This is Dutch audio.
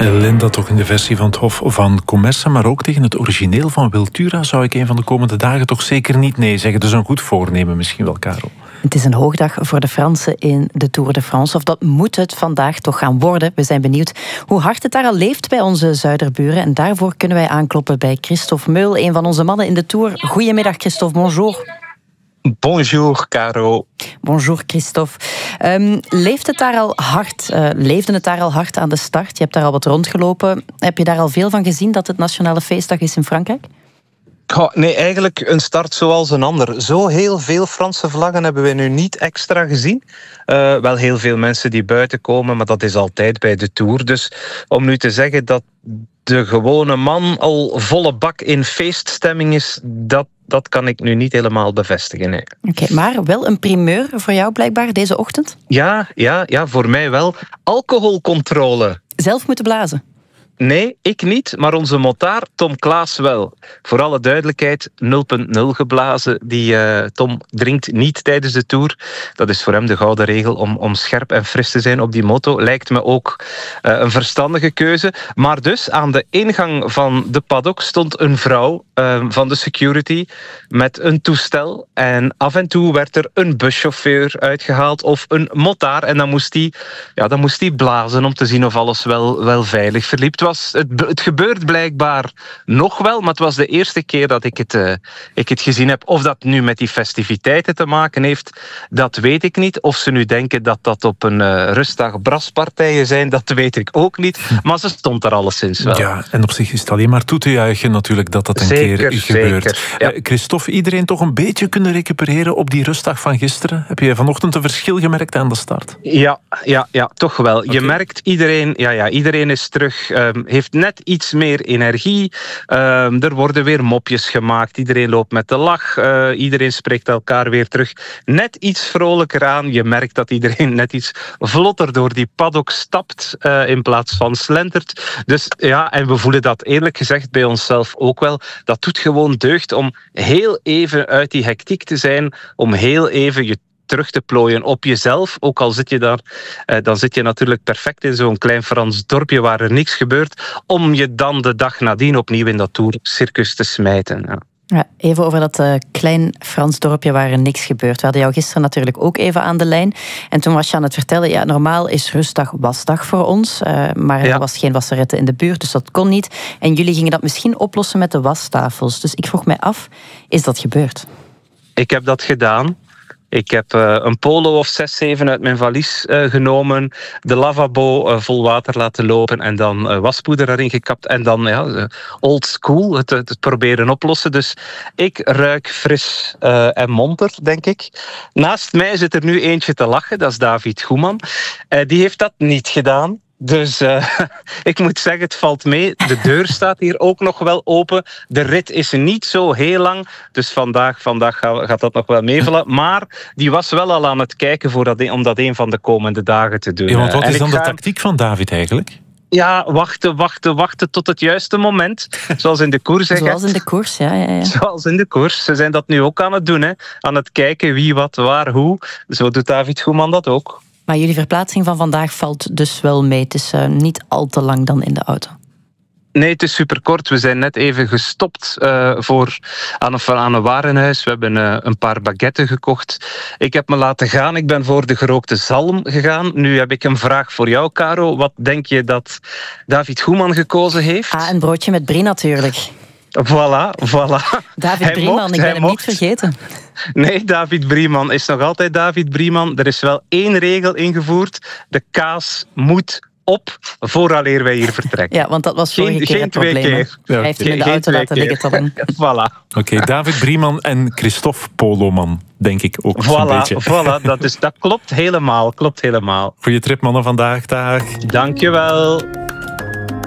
Linda, toch in de versie van het Hof van Commerce, maar ook tegen het origineel van Wiltura zou ik een van de komende dagen toch zeker niet nee zeggen. Dus een goed voornemen misschien wel, Karel. Het is een hoogdag voor de Fransen in de Tour de France. Of dat moet het vandaag toch gaan worden. We zijn benieuwd hoe hard het daar al leeft bij onze zuiderburen. En daarvoor kunnen wij aankloppen bij Christophe Meul, een van onze mannen in de Tour. Goedemiddag, Christophe. Bonjour. Bonjour, Caro. Bonjour, Christophe. Leefde het daar al hard aan de start? Je hebt daar al wat rondgelopen. Heb je daar al veel van gezien dat het nationale feestdag is in Frankrijk? Nee, eigenlijk een start zoals een ander. Zo heel veel Franse vlaggen hebben we nu niet extra gezien. Wel heel veel mensen die buiten komen, maar dat is altijd bij de Tour. Dus om nu te zeggen dat de gewone man al volle bak in feeststemming is, dat kan ik nu niet helemaal bevestigen. Nee. Oké, maar wel een primeur voor jou blijkbaar deze ochtend? Ja, voor mij wel. Alcoholcontrole. Zelf moeten blazen? Nee, ik niet, maar onze motaar Tom Klaas wel. Voor alle duidelijkheid, 0,0 geblazen. Tom drinkt niet tijdens de Tour. Dat is voor hem de gouden regel om scherp en fris te zijn op die moto. Lijkt me ook een verstandige keuze. Maar dus, aan de ingang van de paddock stond een vrouw van de security met een toestel. En af en toe werd er een buschauffeur uitgehaald of een motaar. En dan moest hij blazen om te zien of alles wel veilig verliep. Het gebeurt blijkbaar nog wel, maar het was de eerste keer dat ik het gezien heb. Of dat nu met die festiviteiten te maken heeft, dat weet ik niet. Of ze nu denken dat dat op een rustdag braspartijen zijn, dat weet ik ook niet. Maar ze stond daar alleszins wel. Ja, en op zich is het alleen maar toe te juichen natuurlijk dat een keer gebeurt. Ja. Christophe, iedereen toch een beetje kunnen recupereren op die rustdag van gisteren? Heb je vanochtend een verschil gemerkt aan de start? Ja, toch wel. Okay. Je merkt, iedereen is terug, heeft net iets meer energie. Er worden weer mopjes gemaakt. Iedereen loopt met de lach. Iedereen spreekt elkaar weer terug. Net iets vrolijker aan. Je merkt dat iedereen net iets vlotter door die paddock stapt in plaats van slentert. Dus ja, en we voelen dat eerlijk gezegd bij onszelf ook wel. Dat doet gewoon deugd om heel even uit die hectiek te zijn, om heel even je terug te plooien op jezelf. Ook al zit je daar, dan zit je natuurlijk perfect in zo'n klein Frans dorpje waar er niks gebeurt, om je dan de dag nadien opnieuw in dat tourcircus te smijten. Ja. Ja, even over dat klein Frans dorpje waar er niks gebeurt. We hadden jou gisteren natuurlijk ook even aan de lijn. En toen was je aan het vertellen, ja, normaal is rustdag wasdag voor ons. Maar er was geen wasseretten in de buurt, dus dat kon niet. En jullie gingen dat misschien oplossen met de wastafels. Dus ik vroeg mij af, is dat gebeurd? Ik heb dat gedaan. Ik heb een polo of 6, 7 uit mijn valies genomen, de lavabo vol water laten lopen en dan waspoeder erin gekapt en dan old school het proberen oplossen. Dus ik ruik fris en monter, denk ik. Naast mij zit er nu eentje te lachen, dat is David Goeman. Die heeft dat niet gedaan. Dus ik moet zeggen, het valt mee. De deur staat hier ook nog wel open. De rit is niet zo heel lang. Dus vandaag gaat dat nog wel meevallen. Maar die was wel al aan het kijken om dat een van de komende dagen te doen. Ja, want wat is dan de tactiek van David eigenlijk? Ja, wachten tot het juiste moment. Zoals in de koers. Zoals in de koers, ja. Zoals in de koers. Ze zijn dat nu ook aan het doen. Hè. Aan het kijken wie, wat, waar, hoe. Zo doet David Goeman dat ook. Maar jullie verplaatsing van vandaag valt dus wel mee. Het is niet al te lang dan in de auto. Nee, het is superkort. We zijn net even gestopt aan een warenhuis. We hebben een paar baguetten gekocht. Ik heb me laten gaan. Ik ben voor de gerookte zalm gegaan. Nu heb ik een vraag voor jou, Caro. Wat denk je dat David Goeman gekozen heeft? Een broodje met brie natuurlijk. Voilà. David Brieman, ik ben hem niet vergeten. Nee, David Brieman is nog altijd David Brieman. Er is wel 1 regel ingevoerd. De kaas moet op vooraleer wij hier vertrekken. Ja, want dat was vorige keer het probleem. 2 keer. Hij heeft hem in de auto laten liggen dan. Voilà. Oké, David Brieman en Christophe Poloman, denk ik ook zo'n beetje. Voilà, dat klopt helemaal. Voor je trip, mannen, vandaag. Dag. Dank je wel.